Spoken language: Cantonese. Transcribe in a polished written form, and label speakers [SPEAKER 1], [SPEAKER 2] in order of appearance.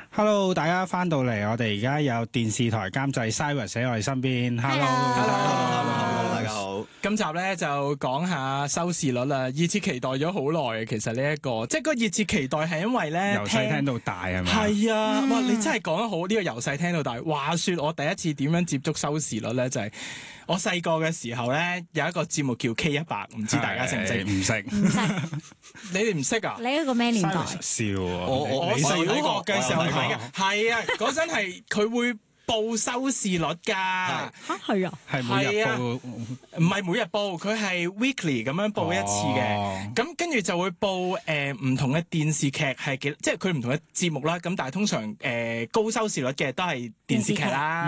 [SPEAKER 1] Hello， 大家翻到嚟，我哋而家有電視台監製 Cyrus 喺我哋身邊。Hello，
[SPEAKER 2] 大家好。
[SPEAKER 3] 今集咧就講下收視率啦，熱切期待咗好耐。其實呢一個，即係個熱切期待係因為咧，
[SPEAKER 1] 由細聽到大係咪？
[SPEAKER 3] 係啊，哇！你真係講得好，呢個由細聽到大。話說我第一次點樣接觸收視率咧，就係我細個嘅時候咧，有一個節目叫 K100，唔知大家識唔識？
[SPEAKER 1] 唔識，
[SPEAKER 3] 你哋唔識啊？
[SPEAKER 4] 你一個咩年代？
[SPEAKER 1] 笑啊！
[SPEAKER 3] 我小學嘅時候睇嘅，係啊，嗰陣係佢會報收視率㗎。
[SPEAKER 4] 嚇係啊！
[SPEAKER 1] 係每日報，
[SPEAKER 3] 唔係每日報，佢係 weekly 咁樣報一次嘅。咁跟住就會報唔同嘅電視劇係幾，即係佢唔同嘅節目啦。咁但係通常高收視率嘅都係電視劇啦。